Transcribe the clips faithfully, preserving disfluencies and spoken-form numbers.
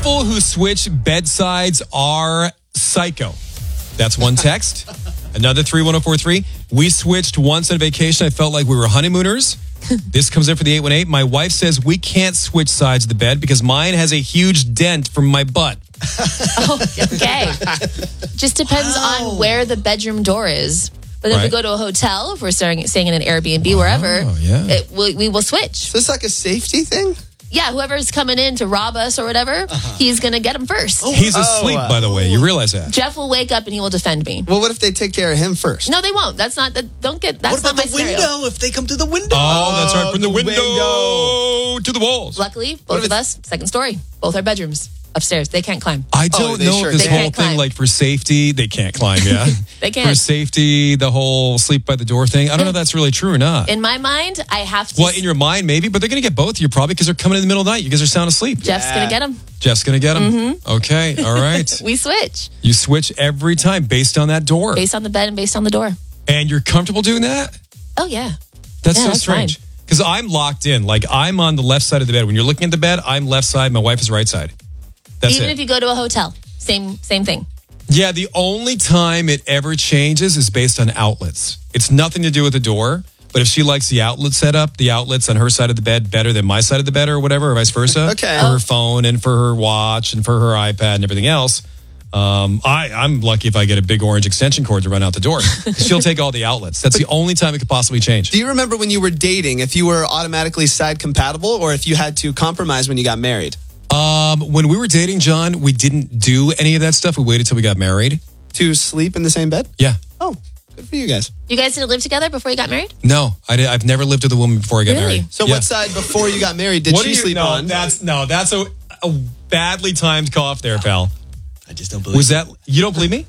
People who switch bedsides are psycho. That's one text. Another three one oh four three. We switched once on vacation. I felt like we were honeymooners. This comes in for the eight one eight. My wife says we can't switch sides of the bed because mine has a huge dent from my butt. Oh, okay. Just depends wow. on where the bedroom door is. But if right. we go to a hotel, if we're staying, staying in an Airbnb, wherever, oh, yeah. it, we, we will switch. So it's like a safety thing? Yeah, whoever's coming in to rob us or whatever, uh-huh. he's going to get him first. Oh, he's asleep, oh, by the way. You realize that. Jeff will wake up and he will defend me. Well, what if they take care of him first? No, they won't. That's not, that, don't get, that's what about not my the scenario. window? If they come to the window. Oh, that's right. From the, the window, window to the walls. Luckily, both of us, second story. Both our bedrooms. Upstairs. They can't climb. I don't oh, know sure if this they whole can't thing, climb. like for safety, they can't climb, yeah? They can't. For safety, the whole sleep by the door thing, I don't know if that's really true or not. In my mind, I have to... Well, in your mind, maybe, but they're going to get both of you probably because they're coming in the middle of the night. You guys are sound asleep. Jeff's yeah. going to get them. Jeff's going to get them? Mm-hmm. Okay, all right. We switch. You switch every time based on that door. Based on the bed and based on the door. And you're comfortable doing that? Oh, yeah. That's yeah, so that's strange. Because I'm locked in. Like, I'm on the left side of the bed. When you're looking at the bed, I'm left side. My wife is right side. That's Even it. if you go to a hotel, same same thing. Yeah, the only time it ever changes is based on outlets. It's nothing to do with the door. But if she likes the outlet setup, the outlets on her side of the bed better than my side of the bed or whatever, or vice versa. Okay. For her phone and for her watch and for her iPad and everything else. Um, I, I'm lucky if I get a big orange extension cord to run out the door. She'll take all the outlets. That's the only time it could possibly change. Do you remember when you were dating, if you were automatically side compatible or if you had to compromise when you got married? Um, when we were dating, John, we didn't do any of that stuff. We waited till we got married. To sleep in the same bed? Yeah. Oh, good for you guys. You guys didn't live together before you got married? No, I did, I've never lived with a woman before I got Really? married. So yeah. what side before you got married did what she you, sleep no, on? That's, no, that's a, a badly timed cough there, pal. I just don't believe Was it. that, you don't believe me?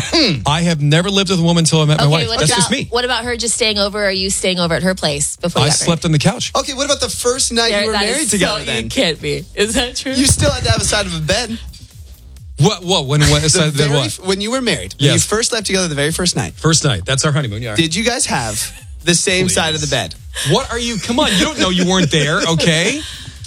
I have never lived with a woman until I met Okay, my wife. what That's about, just me. What about her just staying over? Or are you staying over at her place before you I got slept on the couch. Okay, what about the first night married? you were That married is together so, then? You can't be. Is that true? You still had to have a side of a bed. What, what, when, when, The aside, then very- what? When you were married, when Yes. you first slept together the very first night, First night. That's our honeymoon, yeah. did you guys have the same Please. side of the bed? What are you, come on, you don't know you weren't there, okay?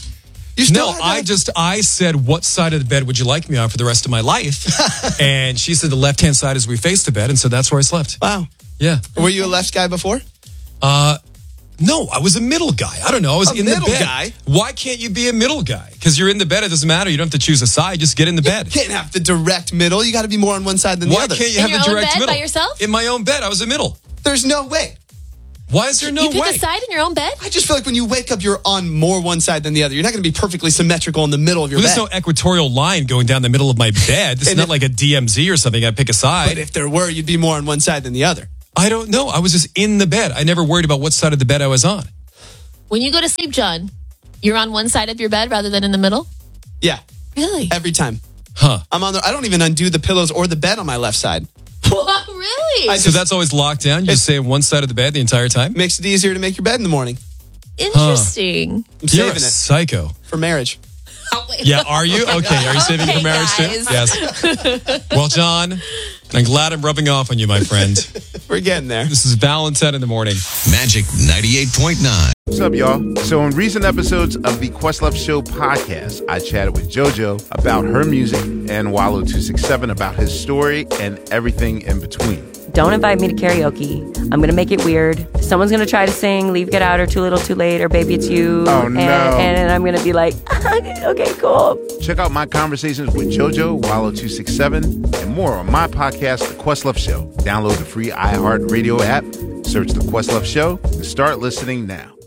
You still No, had I that- just, I said, what side of the bed would you like me on for the rest of my life? And she said the left-hand side as we faced the bed, and so that's where I slept. Wow. Yeah. Were you a left guy before? Uh, no, I was a middle guy. I don't know. I was A in the middle bed. guy? Why can't you be a middle guy? Because you're in the bed, it doesn't matter. You don't have to choose a side. Just get in the bed. You can't have the direct middle. You got to be more on one side than the Why other. can't you In have your the own direct bed middle? by yourself? In my own bed. I was a middle. There's no way. Why is there no you pick way? a side in your own bed? I just feel like when you wake up, you're on more one side than the other. You're not going to be perfectly symmetrical in the middle of your Well, there's bed. no equatorial line going down the middle of my bed. This is And not if- like a D M Z or something. I pick a side. But if there were, you'd be more on one side than the other. I don't know. I was just in the bed. I never worried about what side of the bed I was on. When you go to sleep, John, you're on one side of your bed rather than in the middle? Yeah, Really? every time. Huh. I'm on the. I don't even undo the pillows or the bed on my left side. What? Really? I So just that's always locked down? You just stay on one side of the bed the entire time? makes it easier to make your bed in the morning. Interesting. I'm You're saving a it psycho. for marriage. Oh, wait. Yeah, are you? Okay, are you saving it Okay, for marriage guys. too? Yes. Well, John, I'm glad I'm rubbing off on you, my friend. We're getting there. This is Valentine in the morning. Magic ninety-eight point nine. What's up, y'all? So in recent episodes of the Questlove Show podcast, I chatted with JoJo about her music and Wallow two six seven about his story and everything in between. Don't invite me to karaoke. I'm going to make it weird. Someone's going to try to sing Leave, Get Out, or Too Little, Too Late, or Baby It's You. Oh, and, no. And I'm going to be like, okay, cool. Check out my conversations with JoJo, Wallow two six seven, and more on my podcast, The Questlove Show. Download the free iHeartRadio app, search The Questlove Show, and start listening now.